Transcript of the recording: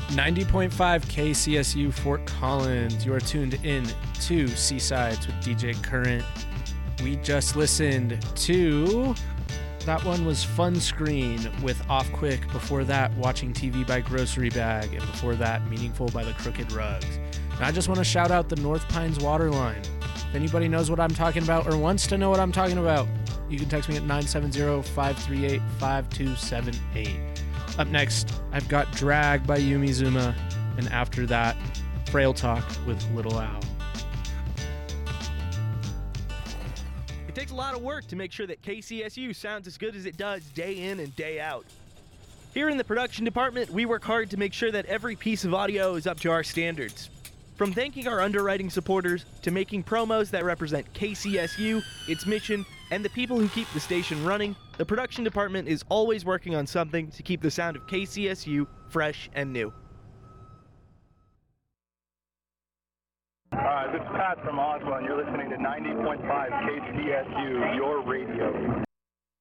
90.5 KCSU Fort Collins. You are tuned in to Seasides with DJ Current. We just listened to, that one was Fun Screen with Off Quick. Before that, Watching TV by Grocery Bag. And before that, Meaningful by the Crooked Rugs. And I just want to shout out the North Pines Waterline. If anybody knows what I'm talking about or wants to know what I'm talking about, you can text me at 970-538-5278. Up next, I've got Drag by Yumi Zuma, and after that, Frail Talk with Little Al. It takes a lot of work to make sure that KCSU sounds as good as it does day in and day out. Here in the production department, we work hard to make sure that every piece of audio is up to our standards. From thanking our underwriting supporters to making promos that represent KCSU, its mission, and the people who keep the station running, the production department is always working on something to keep the sound of KCSU fresh and new. This is Pat from Oslo, and you're listening to 90.5 KCSU, your radio.